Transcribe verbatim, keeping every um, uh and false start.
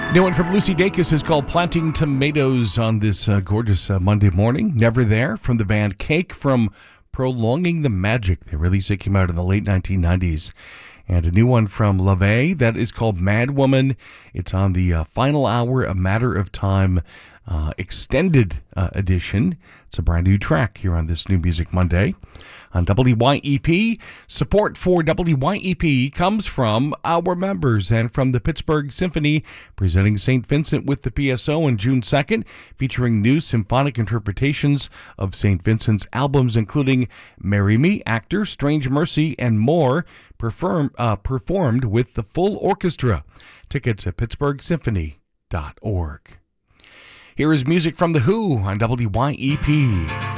New one from Lucy Dacus is called Planting Tomatoes on this uh, gorgeous uh, Monday morning. Never There from the band Cake from Prolonging the Magic. They released it, came out in the late nineteen nineties. And a new one from LaVey that is called Mad Woman. It's on the uh, Final Hour, A Matter of Time uh, extended uh, edition. It's a brand new track here on this New Music Monday. On W Y E P, support for W Y E P comes from our members and from the Pittsburgh Symphony, presenting Saint Vincent with the P S O on June second, featuring new symphonic interpretations of Saint Vincent's albums, including Marry Me, Actor, Strange Mercy, and more, perform, uh, performed with the full orchestra. Tickets at pittsburgh symphony dot org. Here is music from The Who on W Y E P.